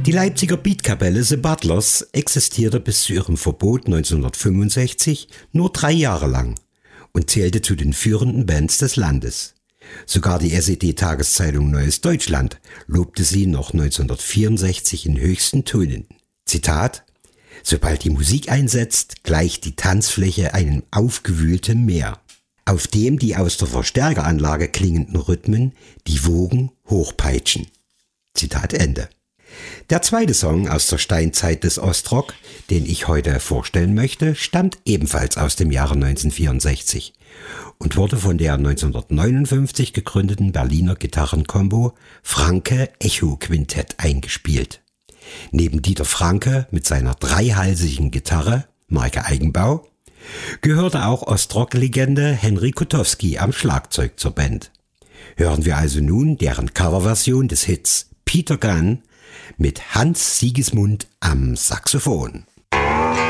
Die Leipziger Beatkapelle The Butlers existierte bis zu ihrem Verbot 1965 nur 3 Jahre lang und zählte zu den führenden Bands des Landes. Sogar die SED-Tageszeitung Neues Deutschland lobte sie noch 1964 in höchsten Tönen. Zitat: Sobald die Musik einsetzt, gleicht die Tanzfläche einem aufgewühlten Meer, auf dem die aus der Verstärkeranlage klingenden Rhythmen die Wogen hochpeitschen. Zitat Ende. Der zweite Song aus der Steinzeit des Ostrock, den ich heute vorstellen möchte, stammt ebenfalls aus dem Jahre 1964 und wurde von der 1959 gegründeten Berliner Gitarrenkombo Franke Echo Quintett eingespielt. Neben Dieter Franke mit seiner dreihalsigen Gitarre, Marke Eigenbau, gehörte auch Ostrock-Legende Henry Kutowski am Schlagzeug zur Band. Hören wir also nun deren Coverversion des Hits Peter Gunn mit Hans Siegesmund am Saxophon.